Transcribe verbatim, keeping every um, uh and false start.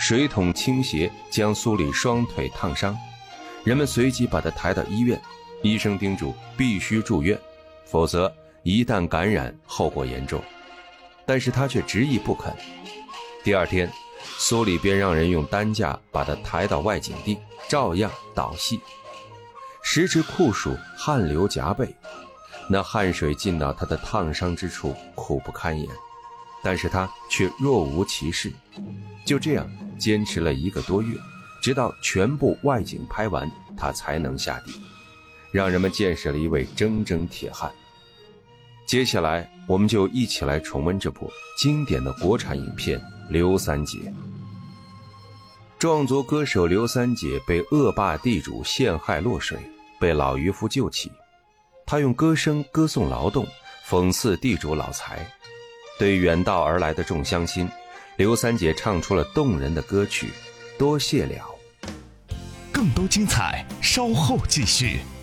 水桶倾斜将苏里双腿烫伤，人们随即把他抬到医院，医生叮嘱必须住院，否则一旦感染后果严重，但是他却执意不肯。第二天，苏里便让人用担架把他抬到外景地，照样导戏。时值酷暑，汗流浃背，那汗水进到他的烫伤之处，苦不堪言，但是他却若无其事。就这样坚持了一个多月，直到全部外景拍完，他才能下地，让人们见识了一位铮铮铁汉。接下来我们就一起来重温这部经典的国产影片《刘三姐》。壮族歌手刘三姐被恶霸地主陷害落水，被老渔夫救起。她用歌声歌颂劳动，讽刺地主老财。对远道而来的众乡亲，刘三姐唱出了动人的歌曲《多谢了》。 更多精彩稍后继续。